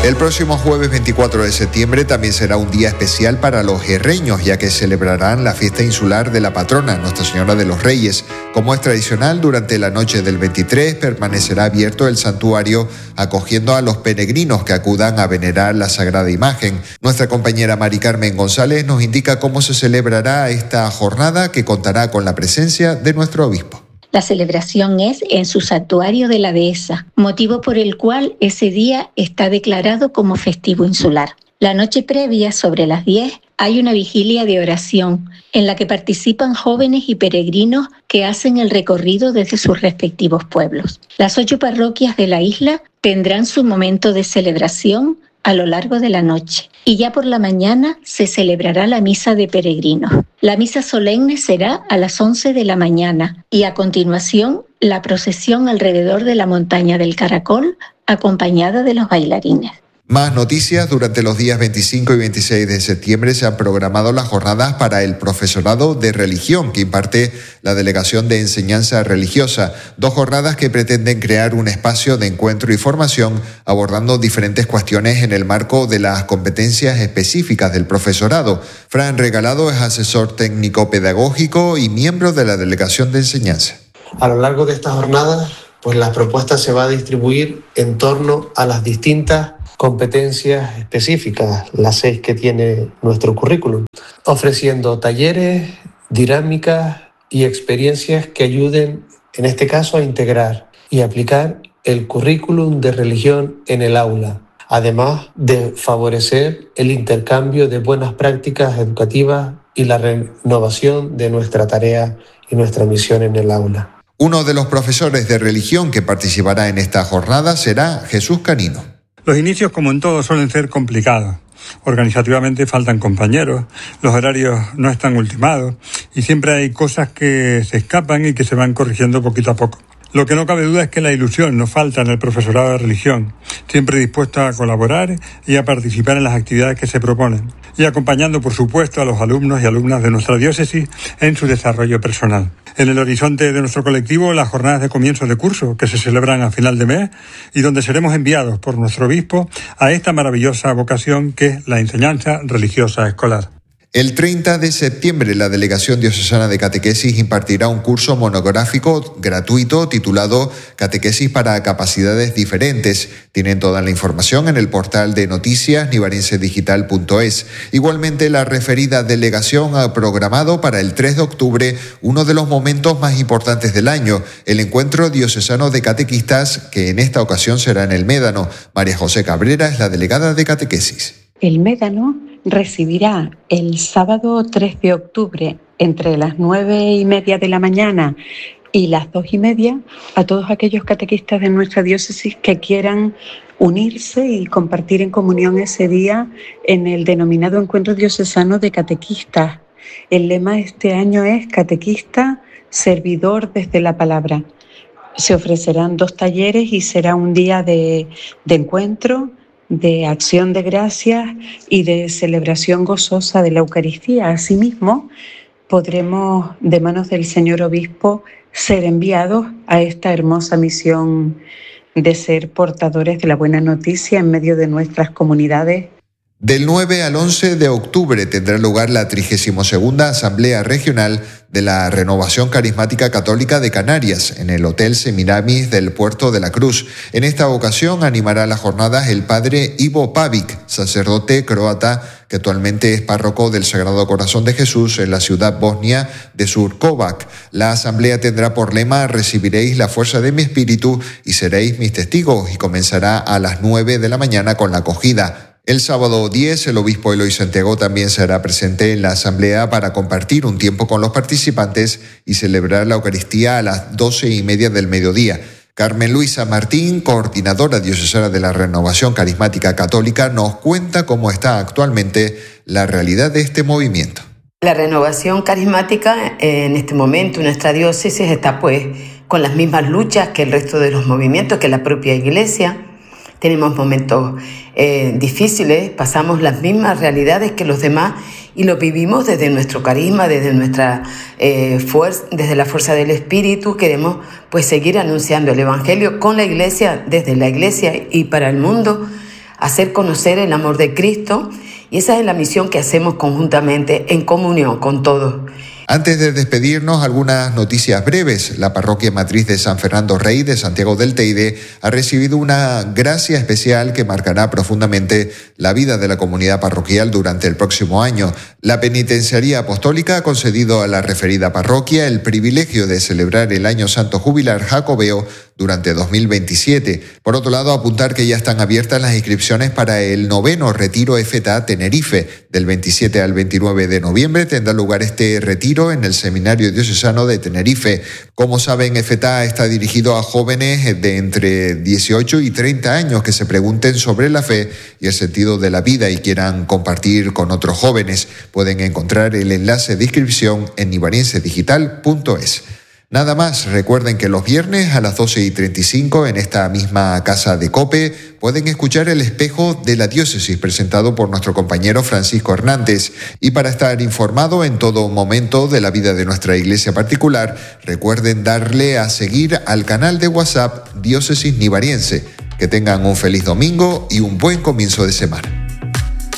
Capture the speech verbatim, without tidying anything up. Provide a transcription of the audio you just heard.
El próximo jueves veinticuatro de septiembre también será un día especial para los herreños, ya que celebrarán la fiesta insular de la patrona, Nuestra Señora de los Reyes. Como es tradicional, durante la noche del veintitrés permanecerá abierto el santuario, acogiendo a los peregrinos que acudan a venerar la sagrada imagen. Nuestra compañera Mari Carmen González nos indica cómo se celebrará esta jornada, que contará con la presencia de nuestro obispo. La celebración es en su santuario de la dehesa, motivo por el cual ese día está declarado como festivo insular. La noche previa, sobre las diez, hay una vigilia de oración en la que participan jóvenes y peregrinos que hacen el recorrido desde sus respectivos pueblos. Las ocho parroquias de la isla tendrán su momento de celebración a lo largo de la noche, y ya por la mañana se celebrará la misa de peregrinos. La misa solemne será a las once de la mañana y a continuación la procesión alrededor de la montaña del Caracol, acompañada de los bailarines. Más noticias. Durante los días veinticinco y veintiséis de septiembre se han programado las jornadas para el profesorado de religión que imparte la Delegación de Enseñanza Religiosa. Dos jornadas que pretenden crear un espacio de encuentro y formación abordando diferentes cuestiones en el marco de las competencias específicas del profesorado. Fran Regalado es asesor técnico pedagógico y miembro de la Delegación de Enseñanza. A lo largo de estas jornadas, pues las propuestas se va a distribuir en torno a las distintas competencias específicas, las seis que tiene nuestro currículum, ofreciendo talleres, dinámicas y experiencias que ayuden, en este caso, a integrar y aplicar el currículum de religión en el aula, además de favorecer el intercambio de buenas prácticas educativas y la renovación de nuestra tarea y nuestra misión en el aula. Uno de los profesores de religión que participará en esta jornada será Jesús Canino. Los inicios, como en todo, suelen ser complicados. Organizativamente faltan compañeros, los horarios no están ultimados y siempre hay cosas que se escapan y que se van corrigiendo poquito a poco. Lo que no cabe duda es que la ilusión no falta en el profesorado de religión, siempre dispuesto a colaborar y a participar en las actividades que se proponen, y acompañando, por supuesto, a los alumnos y alumnas de nuestra diócesis en su desarrollo personal. En el horizonte de nuestro colectivo, las jornadas de comienzo de curso, que se celebran a final de mes, y donde seremos enviados por nuestro obispo a esta maravillosa vocación que es la enseñanza religiosa escolar. El treinta de septiembre, la Delegación Diocesana de Catequesis impartirá un curso monográfico gratuito titulado Catequesis para Capacidades Diferentes. Tienen toda la información en el portal de noticias nivarense digital punto es. Igualmente, la referida delegación ha programado para el tres de octubre uno de los momentos más importantes del año, el Encuentro Diocesano de Catequistas, que en esta ocasión será en el Médano. María José Cabrera es la delegada de Catequesis. El Médano recibirá el sábado tres de octubre entre las nueve y media de la mañana y las dos y media a todos aquellos catequistas de nuestra diócesis que quieran unirse y compartir en comunión ese día en el denominado Encuentro Diocesano de Catequistas. El lema este año es Catequista, servidor desde la palabra. Se ofrecerán dos talleres y será un día de, de encuentro, de acción de gracias y de celebración gozosa de la Eucaristía. Asimismo, podremos, de manos del señor obispo, ser enviados a esta hermosa misión de ser portadores de la buena noticia en medio de nuestras comunidades. Del nueve al once de octubre tendrá lugar la trigésima segunda Asamblea Regional de la Renovación Carismática Católica de Canarias en el Hotel Semiramis del Puerto de la Cruz. En esta ocasión animará las jornadas el padre Ivo Pavic, sacerdote croata que actualmente es párroco del Sagrado Corazón de Jesús en la ciudad bosnia de Surkovac. La asamblea tendrá por lema «Recibiréis la fuerza de mi espíritu y seréis mis testigos» y comenzará a las nueve de la mañana con la acogida. El sábado diez, el obispo Eloy Santiago también será presente en la asamblea para compartir un tiempo con los participantes y celebrar la Eucaristía a las doce y media del mediodía. Carmen Luisa Martín, coordinadora diocesana de la Renovación Carismática Católica, nos cuenta cómo está actualmente la realidad de este movimiento. La renovación carismática en este momento en nuestra diócesis está pues con las mismas luchas que el resto de los movimientos, que la propia Iglesia. Tenemos momentos eh, difíciles, pasamos las mismas realidades que los demás y lo vivimos desde nuestro carisma, desde nuestra eh, fuerza, desde la fuerza del Espíritu. Queremos pues seguir anunciando el Evangelio con la Iglesia, desde la Iglesia y para el mundo, hacer conocer el amor de Cristo, y esa es la misión que hacemos conjuntamente en comunión con todos. Antes de despedirnos, algunas noticias breves. La parroquia matriz de San Fernando Rey de Santiago del Teide ha recibido una gracia especial que marcará profundamente la vida de la comunidad parroquial durante el próximo año. La Penitenciaría Apostólica ha concedido a la referida parroquia el privilegio de celebrar el Año Santo Jubilar Jacobeo durante dos mil veintisiete. Por otro lado, apuntar que ya están abiertas las inscripciones para el noveno Retiro F T A Tenerife. Del veintisiete al veintinueve de noviembre tendrá lugar este retiro en el Seminario Diocesano de Tenerife. Como saben, F T A está dirigido a jóvenes de entre dieciocho y treinta años que se pregunten sobre la fe y el sentido de la vida y quieran compartir con otros jóvenes. Pueden encontrar el enlace de inscripción en nivariense digital punto es. Nada más, recuerden que los viernes a las doce y treinta y cinco en esta misma casa de COPE pueden escuchar El Espejo de la Diócesis presentado por nuestro compañero Francisco Hernández. Y para estar informado en todo momento de la vida de nuestra iglesia particular, recuerden darle a seguir al canal de WhatsApp Diócesis Nivariense. Que tengan un feliz domingo y un buen comienzo de semana.